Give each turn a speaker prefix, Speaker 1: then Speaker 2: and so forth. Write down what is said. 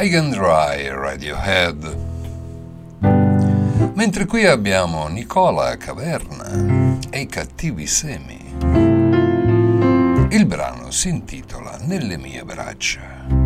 Speaker 1: High and Dry, Radiohead. Mentre qui abbiamo Nicola Caverna e i Cattivi Semi. Il brano si intitola Nelle mie braccia.